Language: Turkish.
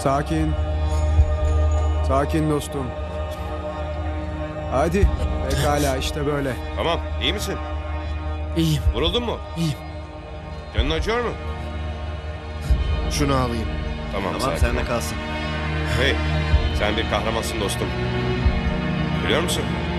Sakin. Sakin dostum. Hadi. Pekala işte böyle. Tamam, iyi misin? İyiyim, Vuruldun mu? iyiyim. Canın acıyor mu? Şunu alayım. Tamam, Tamam sakin sen de ol. kalsın. Hey, sen bir kahramansın dostum. Biliyor musun?